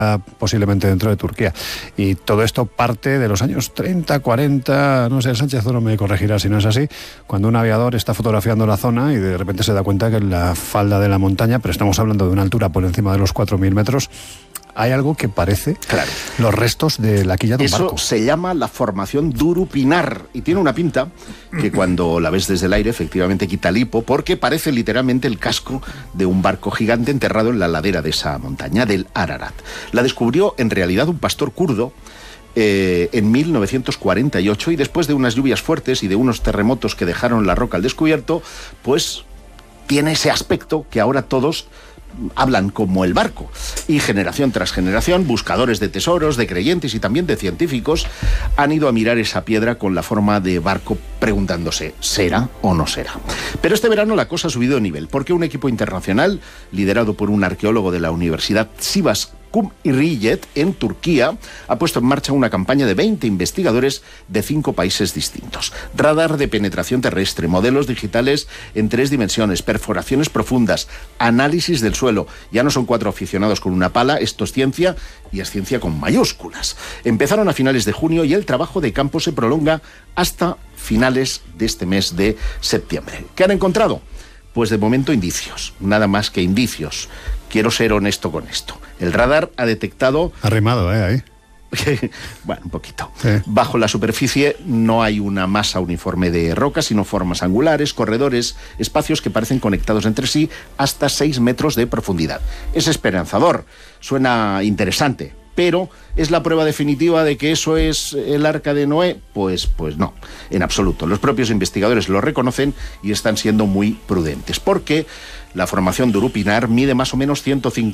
posiblemente dentro de Turquía. Y todo esto parte de los años 30, 40, no sé, Sánchez Oro me corregirá si no es así, cuando un aviador está fotografiando la zona y de repente se da cuenta que en la falda de la montaña, pero estamos hablando de una altura por encima de los 4.000 metros, hay algo que parece los restos de la quilla de un barco. Eso se llama la formación Durupinar y tiene una pinta que cuando la ves desde el aire efectivamente quita el hipo, porque parece literalmente el casco de un barco gigante enterrado en la ladera de esa montaña, del Ararat. La descubrió en realidad un pastor kurdo en 1948 y después de unas lluvias fuertes y de unos terremotos que dejaron la roca al descubierto, pues tiene ese aspecto que ahora todos hablan como el barco, y generación tras generación buscadores de tesoros, de creyentes y también de científicos han ido a mirar esa piedra con la forma de barco preguntándose, ¿será o no será? Pero este verano la cosa ha subido de nivel porque un equipo internacional liderado por un arqueólogo de la Universidad Sivas Cumhuriyet en Turquía ha puesto en marcha una campaña de 20 investigadores de 5 países distintos. Radar de penetración terrestre, modelos digitales en 3 dimensiones, perforaciones profundas, análisis del suelo. Ya no son 4 aficionados con una pala, esto es ciencia y es ciencia con mayúsculas. Empezaron a finales de junio y el trabajo de campo se prolonga hasta finales de este mes de septiembre. ¿Qué han encontrado? Pues de momento indicios, nada más que indicios. Quiero ser honesto con esto. El radar ha detectado... Ha rimado, ahí. Bueno, un poquito. Sí. Bajo la superficie no hay una masa uniforme de rocas, sino formas angulares, corredores, espacios que parecen conectados entre sí hasta 6 metros de profundidad. Es esperanzador, suena interesante, pero ¿es la prueba definitiva de que eso es el Arca de Noé? Pues no, en absoluto. Los propios investigadores lo reconocen y están siendo muy prudentes, porque la formación Durupinar mide más o menos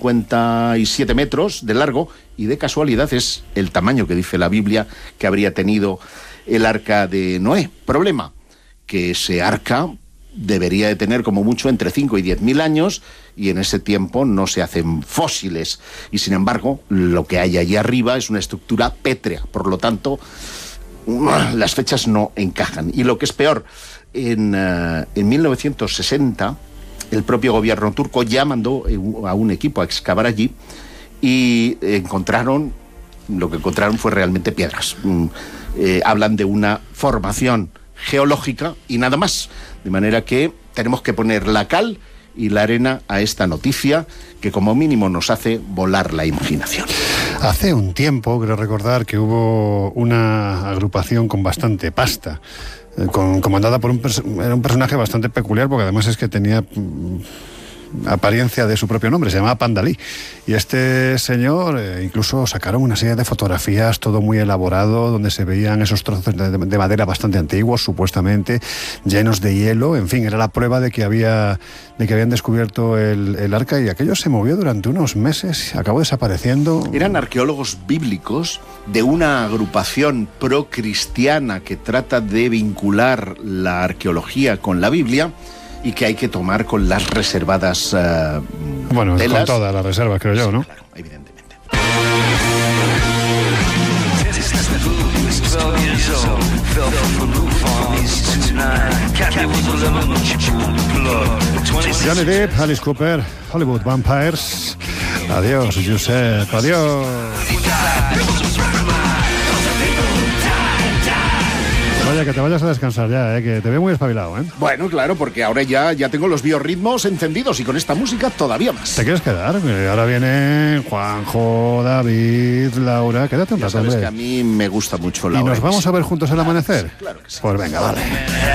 157 metros de largo y de casualidad es el tamaño que dice la Biblia que habría tenido el Arca de Noé. Problema, que ese arca debería de tener como mucho entre 5 y 10.000 años y en ese tiempo no se hacen fósiles y sin embargo lo que hay allí arriba es una estructura pétrea, por lo tanto las fechas no encajan. Y lo que es peor, en 1960 el propio gobierno turco ya mandó a un equipo a excavar allí y lo que encontraron fue realmente piedras. Hablan de una formación geológica y nada más, de manera que tenemos que poner la cal y la arena a esta noticia que como mínimo nos hace volar la imaginación. Hace un tiempo, creo recordar, que hubo una agrupación con bastante pasta, comandada por un personaje bastante peculiar, porque además es que tenía apariencia de su propio nombre, se llamaba Pandalí. Y este señor, incluso sacaron una serie de fotografías, todo muy elaborado, donde se veían esos trozos de madera bastante antiguos, supuestamente, llenos de hielo. En fin, era la prueba de que habían descubierto el arca, y aquello se movió durante unos meses, acabó desapareciendo. Eran arqueólogos bíblicos de una agrupación pro-cristiana que trata de vincular la arqueología con la Biblia, y que hay que tomar con las reservadas bueno, telas. Con todas las reservas, creo yo, ¿no? Claro, evidentemente. Johnny Depp, Alice Cooper, Hollywood Vampires. Adiós, Josep, adiós. Vaya, que te vayas a descansar ya, que te veo muy espabilado, Bueno, claro, porque ahora ya tengo los biorritmos encendidos y con esta música todavía más. ¿Te quieres quedar? Ahora vienen Juanjo, David, Laura. Quédate un rato, Sabes hombre. que a mí me gusta mucho Laura. ¿Y nos vamos a ver juntos al amanecer? Claro que sí. Pues venga, vale.